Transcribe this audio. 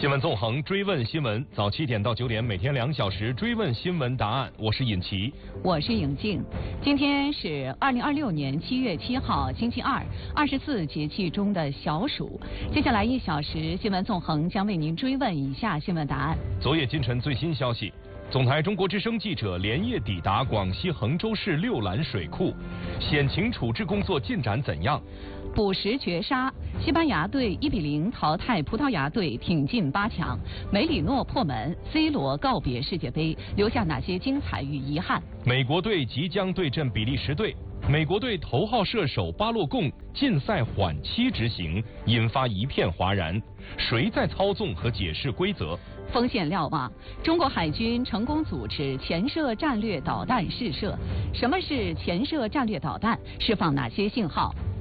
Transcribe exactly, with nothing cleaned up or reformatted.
新闻纵横，追问新闻，早七点到九点，每天两小时追问新闻答案。我是尹奇， 我是颖静。今天是二零二六年七月七号，星期二，二十四节气中的小暑。接下来一小时，新闻纵横将为您追问以下新闻答案。 昨夜今晨最新消息，总台中国之声记者连夜抵达广西衡州市六兰水库，险情处置工作进展怎样？ 补时绝杀，西班牙队一比零淘汰葡萄牙队，挺进八强。梅里诺破门 ，C 罗告别世界杯，留下哪些精彩与遗憾？ 美国队即将对阵比利时队，美国队头号射手巴洛贡禁赛缓期执行，引发一片哗然。谁在操纵和解释规则？ 锋线瞭望，中国海军成功组织潜射战略导弹试射。什么是潜射战略导弹？释放哪些信号？